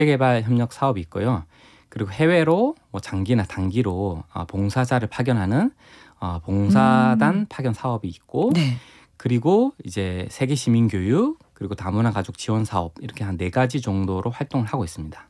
국제개발 협력 사업이 있고요. 그리고 해외로 뭐 장기나 단기로 봉사자를 파견하는 봉사단 파견 사업이 있고, 네. 그리고 이제 세계 시민 교육, 그리고 다문화 가족 지원 사업, 이렇게 한 4가지 정도로 활동을 하고 있습니다.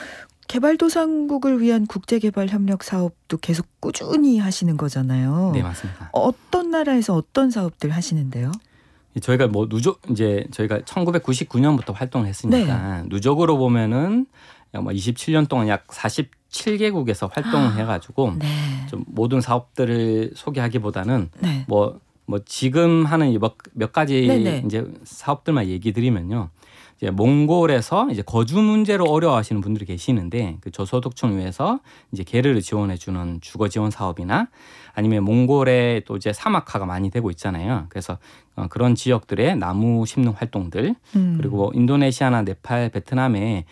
개발도상국을 위한 국제개발 협력 사업도 계속 꾸준히 하시는 거잖아요. 네, 맞습니다. 어떤 나라에서 어떤 사업들 하시는데요? 저희가 뭐 이제 저희가 1999년부터 활동을 했으니까 누적으로 보면은 약 27년 동안 약 47개국에서 활동을 해가지고 네. 좀 모든 사업들을 소개하기보다는 네. 뭐 지금 하는 몇 가지 네네. 이제 사업들만 얘기 드리면요. 이제 몽골에서 이제 거주 문제로 어려워하시는 분들이 계시는데, 그 저소득층을 위해서 이제 계르를 지원해주는 주거 지원 사업이나, 아니면 몽골에 또 이제 사막화가 많이 되고 있잖아요. 그래서 그런 지역들의 나무 심는 활동들, 그리고 인도네시아나 네팔, 베트남에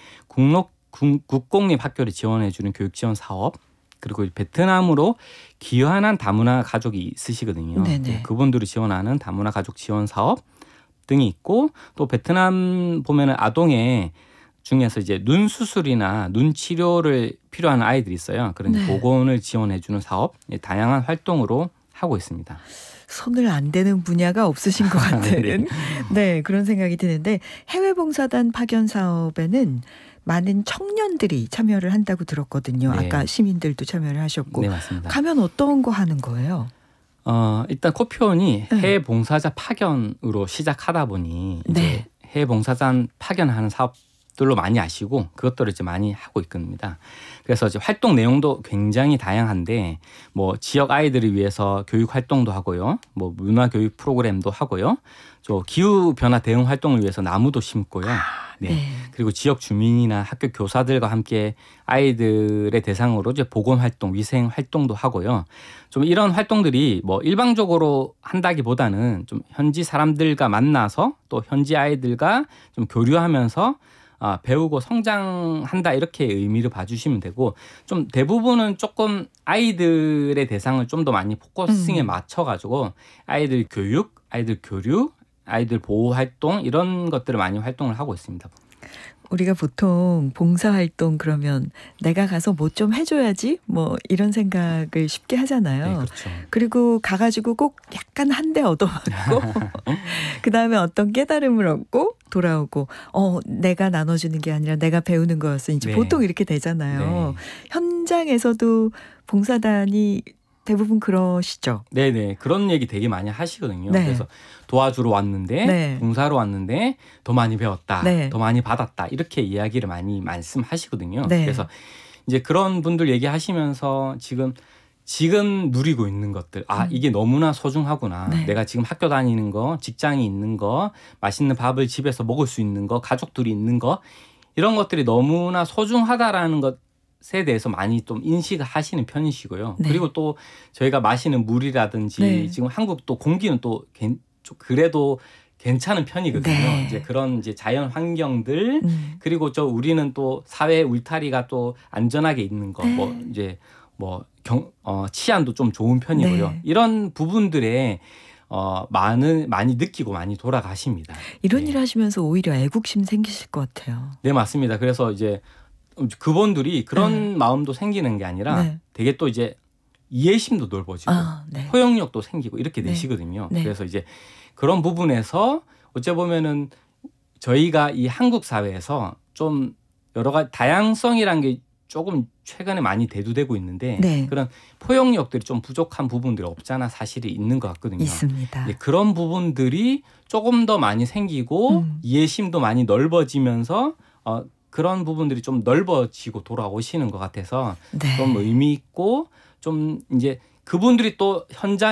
국공립 학교를 지원해주는 교육 지원 사업, 그리고 베트남으로 귀환한 다문화 가족이 있으시거든요. 네네. 그분들을 지원하는 다문화 가족 지원 사업 등이 있고, 또 베트남 보면은 아동에 중에서 이제 눈 수술이나 눈 치료를 필요한 아이들이 있어요. 그런 네. 보건을 지원해주는 사업, 다양한 활동으로 하고 있습니다. 손을 안 대는 분야가 없으신 것 같은 네. 네, 그런 생각이 드는데, 해외 봉사단 파견 사업에는 많은 청년들이 참여를 한다고 들었거든요. 네. 아까 시민들도 참여를 하셨고. 네, 맞습니다. 가면 어떤 거 하는 거예요? 일단 코피원이 네. 해외 봉사자 파견으로 시작하다 보니 이제 네. 해외 봉사자 파견하는 사업들로 많이 아시고, 그것들을 이제 많이 하고 있습니다. 그래서 이제 활동 내용도 굉장히 다양한데, 뭐 지역 아이들을 위해서 교육 활동도 하고요, 뭐 문화 교육 프로그램도 하고요, 저 기후 변화 대응 활동을 위해서 나무도 심고요. 네. 그리고 지역 주민이나 학교 교사들과 함께 아이들의 대상으로 이제 보건 활동, 위생 활동도 하고요. 좀 이런 활동들이 뭐 일방적으로 한다기보다는 좀 현지 사람들과 만나서 또 현지 아이들과 좀 교류하면서 배우고 성장한다, 이렇게 의미를 봐주시면 되고, 좀 대부분은 조금 아이들의 대상을 좀 더 많이 포커싱에 맞춰가지고 아이들 교육, 아이들 교류, 아이들 보호 활동, 이런 것들을 많이 활동을 하고 있습니다. 우리가 보통 봉사활동 그러면 내가 가서 뭐 좀 해줘야지 뭐 이런 생각을 쉽게 하잖아요. 네, 그렇죠. 그리고 가가지고 꼭 약간 한 대 얻어맞고 그다음에 어떤 깨달음을 얻고 돌아오고 내가 나눠주는 게 아니라 내가 배우는 거였으니 네. 보통 이렇게 되잖아요. 네. 현장에서도 봉사단이 대부분 그러시죠. 네네, 그런 얘기 되게 많이 하시거든요. 네. 그래서 도와주러 왔는데, 네. 봉사로 왔는데 더 많이 배웠다, 네. 더 많이 받았다, 이렇게 이야기를 많이 말씀하시거든요. 네. 그래서 이제 그런 분들 얘기하시면서 지금 누리고 있는 것들, 이게 너무나 소중하구나. 네. 내가 지금 학교 다니는 거, 직장이 있는 거, 맛있는 밥을 집에서 먹을 수 있는 거, 가족들이 있는 거, 이런 것들이 너무나 소중하다라는 것에 대해서 많이 좀 인식하시는 편이시고요. 네. 그리고 또 저희가 마시는 물이라든지 네. 지금 한국 또 공기는 또 그래도 괜찮은 편이거든요. 네. 이제 그런 이제 자연 환경들, 그리고 우리는 또 사회 울타리가 또 안전하게 있는 거, 뭐 이제 치안도 좀 좋은 편이고요. 네. 이런 부분들에 많이 느끼고 많이 돌아가십니다. 이런 네. 일 하시면서 오히려 애국심 생기실 것 같아요. 네, 맞습니다. 그래서 이제 그분들이 그런 마음도 생기는 게 아니라 네. 되게 또 이제 이해심도 넓어지고 네. 포용력도 생기고 이렇게 네. 되시거든요. 네. 그래서 이제 그런 부분에서 어째 보면은 저희가 이 한국 사회에서 좀 여러 가지 다양성이라는 게 조금 최근에 많이 대두되고 있는데, 네. 그런 포용력들이 좀 부족한 부분들이 없잖아 사실이 있는 것 같거든요. 있습니다. 그런 부분들이 조금 더 많이 생기고 이해심도 많이 넓어지면서 그런 부분들이 좀 넓어지고 돌아오시는 것 같아서 네. 좀 의미 있고, 좀 이제 그분들이 또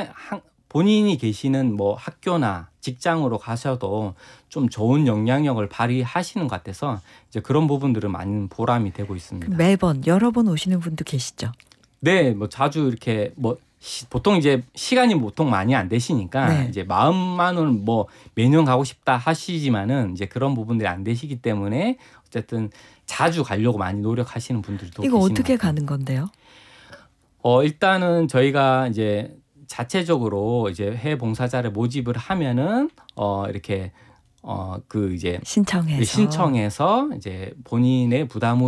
본인이 계시는 뭐 학교나 직장으로 가셔도 좀 좋은 영향력을 발휘하시는 것 같아서 이제 그런 부분들은 많은 보람이 되고 있습니다. 매번 여러 번 오시는 분도 계시죠? 네, 뭐 자주 이렇게 보통 이제 시간이 보통 많이 안 되시니까 네. 이제 마음만은 뭐 매년 가고 싶다 하시지만은 이제 그런 부분들이 안 되시기 때문에 어쨌든 자주 가려고 많이 노력하시는 분들도 이거 계시는 어떻게 것 같아요. 가는 건데요? 일단은 저희가 이제 자체적으로 이제 해외 봉사자를 모집을 하면은 이렇게 이제 신청해서 이제 본인의 부담을